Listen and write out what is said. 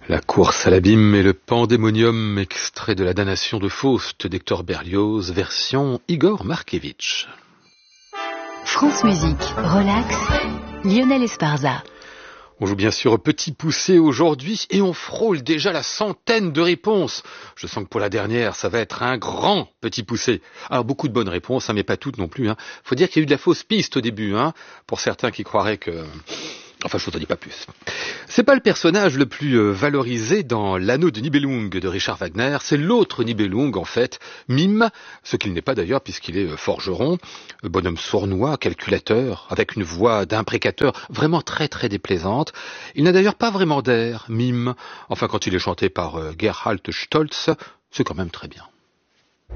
La course à l'abîme et le pandémonium, extrait de la damnation de Faust d'Hector Berlioz, version Igor Markevitch. France Musique, relax, Lionel Esparza. On joue bien sûr au petit poussé aujourd'hui et on frôle déjà la centaine de réponses. Je sens que pour la dernière, ça va être un grand petit poussé. Alors beaucoup de bonnes réponses, mais pas toutes non plus. Faut dire qu'il y a eu de la fausse piste au début, pour certains qui croiraient que... Enfin, je vous en dis pas plus. C'est pas le personnage le plus valorisé dans L'Anneau de Nibelung de Richard Wagner, c'est l'autre Nibelung en fait, Mime, ce qu'il n'est pas d'ailleurs puisqu'il est forgeron, bonhomme sournois, calculateur, avec une voix d'imprécateur vraiment très très déplaisante. Il n'a d'ailleurs pas vraiment d'air, Mime, enfin quand il est chanté par Gerhard Stoltz, c'est quand même très bien.